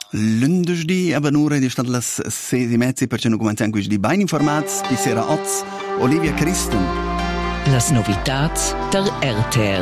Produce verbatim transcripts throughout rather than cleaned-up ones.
Lunedì a Banura è stata le sei e mezza perché non cominciamo qui di ben informati. Bisera Oz, Olivia Christen. Las novitats der R T L.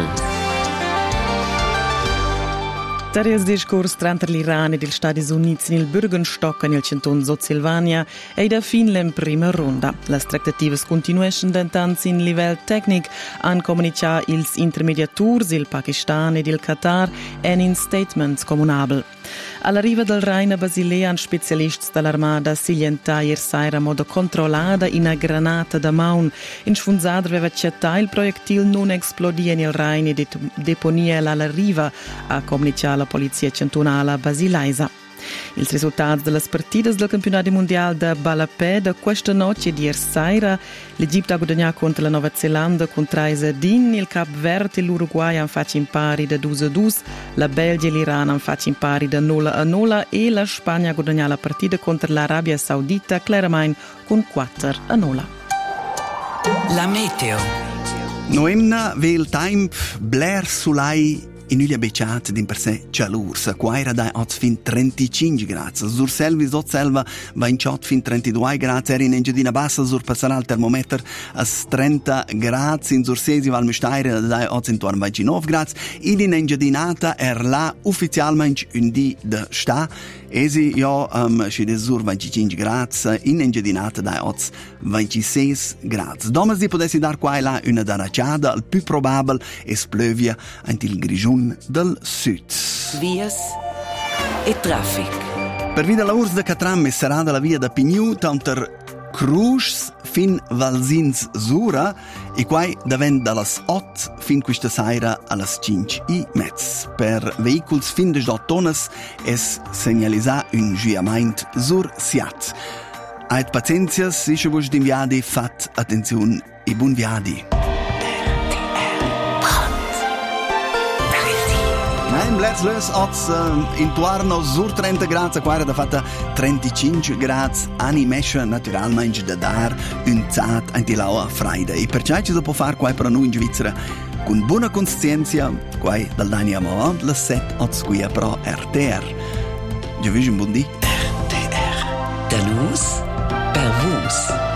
Tari il discorso tra l'Iran e gli Stati Uniti nel Bürgenstock nel canton Sud-Silvania è da fin la prima ronda. Le trattative continuano d'intanzi in livello tecnico a comunicare ils intermediators, il Pakistan e il Qatar en in statements comunabili. All'arrivo del Rhein a Basilea, un specialista dell'armata silienta ieri sera a modo controllata in una granata da maun. In sfunzata aveva accettato il proiettil non esplodia nel Rhein e deponia alla riva, a comunicare la polizia cantonale a Basileisa. Il risultato delle partite del campionato mondiale da Balapè da questa notte di ieri sera, l'Egitto ha guadagnato contro la Nuova Zelanda con tre Sardin, il Cap Verde e l'Uruguay hanno fatto in pari da due a due, la Belgia e l'Iran hanno fatto in pari da nolla a nolla e la Spagna ha guadagnato la partita contro l'Arabia Saudita chiaramente con quattro a nolla. La meteo. Noemna vel time Blair Sulai in Ulia Becciat din per sé calursa, qua era da oz fin trentacinque gradi, sur selvi zot selva va in ciot fin trentadue gradi, era in Engiadina Bassa, sur passerà il termometer a trenta gradi, in sur sesi val Mestaire da oz intorno a ventinove gradi, ed in Engiadinata er là ufficialmente un di de sta, esi io um, si de sur venticinque gradi, in Engiadinata da oz ventisei gradi. Domas di potessi dar qua e là una daracciada, il più probabile es plövia ant il grigiun del sud. Vias e traffic. Per via della urs de Catram e sarà dalla via da Pignou tanter Cruz fin Valsins Sura e quai davent dallas otto fin questa sera allas cinque e mezz. Per veicoli fin de dot tonnes es segnalisà un giament sur Siat. Ait pazienza, si se vos d'inviadi, fat attenzione e buon viadi. Nein, let's lös oz uh, intorno sur trenta gradi, qua era da fatta trentacinque gradi, animesce naturalmente da dar un zat antilaua freida. E perciò ci si può fare qua per noi in Svizzera con buona coscienza, qua dal Dani Amò, le set oz qui pro R T R. Già vi un buon dì. R T R. Da nus, per vos.